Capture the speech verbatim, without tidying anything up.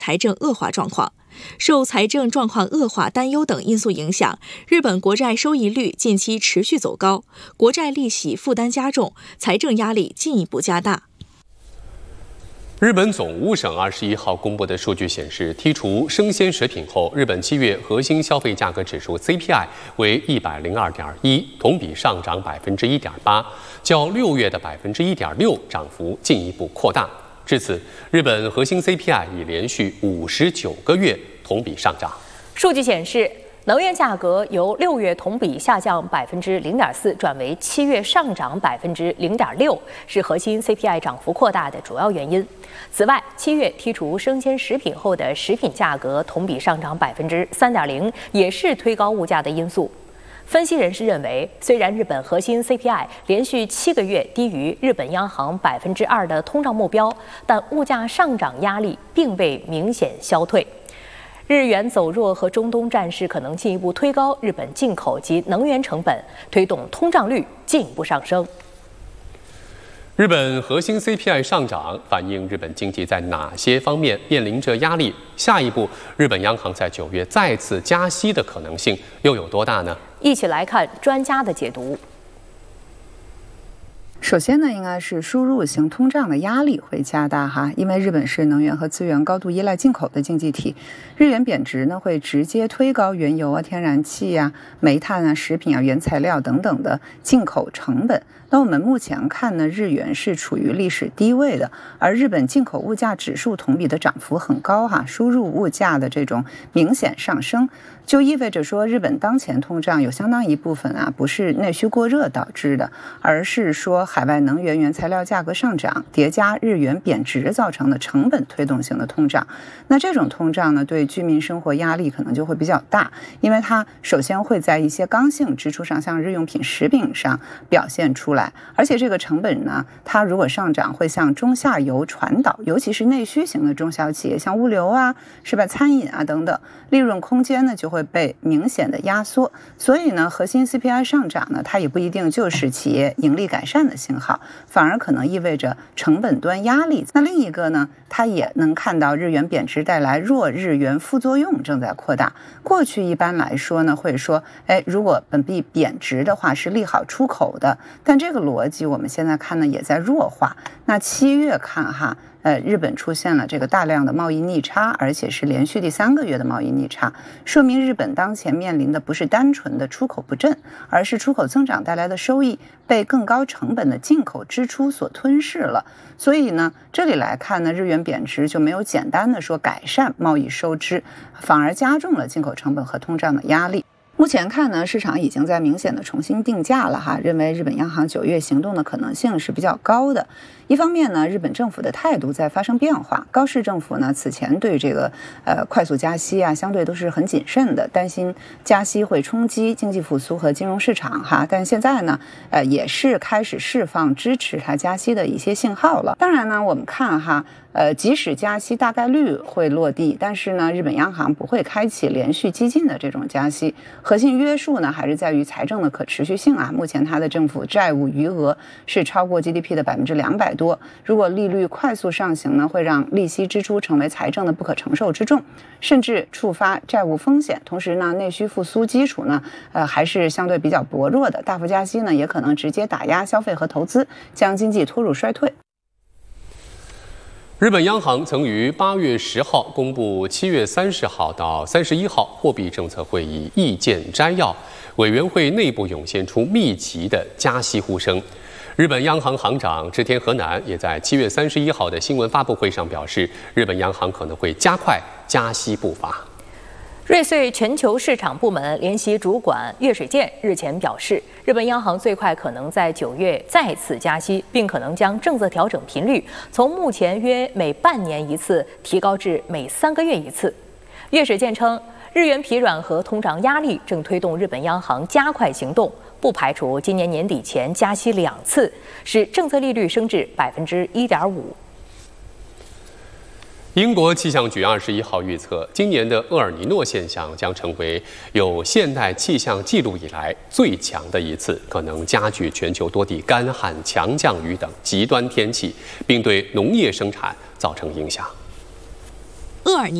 财政恶化状况。受财政状况恶化担忧等因素影响，日本国债收益率近期持续走高，国债利息负担加重，财政压力进一步加大。 日本总务省二十一号公布的数据显示，剔除生鲜食品后，日本七月核心消费价格指数 C P I 为一百零二点一，同比上涨百分之一点八，较六月的百分之一点六涨幅进一步扩大。至此，日本核心 C P I 已连续五十九个月同比上涨。 数据显示，能源价格由六月同比下降百分之零点四，转为七月上涨百分之零点六，是核心 C P I 涨幅扩大的主要原因。此外，七月剔除生鲜食品后的食品价格同比上涨百分之三点零，也是推高物价的因素。分析人士认为，虽然日本核心 C P I 连续七个月低于日本央行百分之二的通胀目标，但物价上涨压力并未明显消退。日元走弱和中东战事可能进一步推高日本进口及能源成本，推动通胀率进一步上升。 日本核心 C P I 上涨，反映日本经济在哪些方面面临着压力？下一步，日本央行在九月再次加息的可能性又有多大呢？ 一起来看专家的解读。 首先呢，应该是输入型通胀的压力会加大哈，因为日本是能源和资源高度依赖进口的经济体，日元贬值呢会直接推高原油啊、天然气啊、煤炭啊、食品啊、原材料等等的进口成本。那我们目前看呢，日元是处于历史低位的，而日本进口物价指数同比的涨幅很高哈，输入物价的这种明显上升，就意味着说日本当前通胀有相当一部分啊不是内需过热导致的，而是说海外能源原材料价格上涨叠加日元贬值造成的成本推动性的通胀。那这种通胀呢，对居民生活压力可能就会比较大，因为它首先会在一些刚性支出上，像日用品、食品上表现出来。而且这个成本呢，它如果上涨会向中下游传导，尤其是内需型的中小企业，像物流啊，是吧，餐饮啊等等，利润空间呢就会被明显的压缩。所以呢，核心 C P I 上涨呢，它也不一定就是企业盈利改善的信号，反而可能意味着成本端压力。那另一个呢，它也能看到日元贬值带来弱日元副作用正在扩大。过去一般来说呢，会说，哎，如果本币贬值的话是利好出口的，但这个逻辑我们现在看呢也在弱化。那七月看哈，呃，日本出现了这个大量的贸易逆差，而且是连续第三个月的贸易逆差，说明日本当前面临的不是单纯的出口不振，而是出口增长带来的收益被更高成本的进口支出所吞噬了。所以呢，这里来看呢，日元贬值就没有简单的说改善贸易收支，反而加重了进口成本和通胀的压力。目前看呢，市场已经在明显的重新定价了哈，认为日本央行九月行动的可能性是比较高的。一方面呢，日本政府的态度在发生变化，高市政府呢此前对这个呃快速加息啊，相对都是很谨慎的，担心加息会冲击经济复苏和金融市场哈。但现在呢，呃也是开始释放支持它加息的一些信号了。当然呢，我们看哈。呃，即使加息大概率会落地，但是呢，日本央行不会开启连续激进的这种加息，核心约束呢还是在于财政的可持续性啊。目前它的政府债务余额是超过 G D P 的百分之两百多，如果利率快速上行呢，会让利息支出成为财政的不可承受之重，甚至触发债务风险。同时呢，内需复苏基础呢，呃，还是相对比较薄弱的，大幅加息呢，也可能直接打压消费和投资，将经济拖入衰退。 日本央行曾于八月十号公布七月三十号到三十一号货币政策会议意见摘要，委员会内部涌现出密集的加息呼声。日本央行行长织田和男也在七月三十一号的新闻发布会上表示，日本央行可能会加快加息步伐。 瑞穗全球市场部门联席主管月水健日前表示，日本央行最快可能在九月再次加息，并可能将政策调整频率从目前约每半年一次提高至每三个月一次。月水健称，日元疲软和通胀压力正推动日本央行加快行动，不排除今年年底前加息两次，使政策利率升至百分之一点五。 英国气象局二十一号预测，今年的厄尔尼诺现象将成为有现代气象记录以来最强的一次，可能加剧全球多地干旱、强降雨等极端天气，并对农业生产造成影响。 厄尔尼